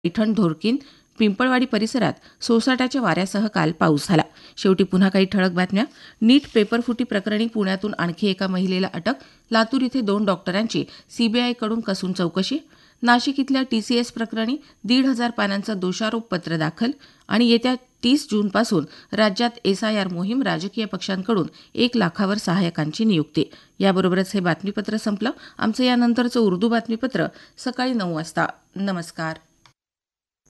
पैठण, ढोरकीन, पिंपळवाडी परिसरात सोसाट्याच्या वाऱ्यासह काल पाऊस झाला. शेवटी पुन्हा काही ठळक बातम्या. नीट पेपरफुटी प्रकरणी पुण्यातून आणखी एका महिलेला अटक. लातूर इथे 2 डॉक्टरांची सीबीआयकडून कसून चौकशी. नाशिक इथल्या टीसीएस प्रकरणी 1,500 पानांचं दोषारोपपत्र दाखल. आणि येत्या 30 जूनपासून राज्यात एसआयआर मोहीम, राजकीय पक्षांकडून 1 लाखावर सहाय्यकांची नियुक्ती. याबरोबरच हे बातमीपत्र संपलं. आमचं यानंतरचं उर्दू बातमीपत्र सकाळी 9 वाजता. नमस्कार.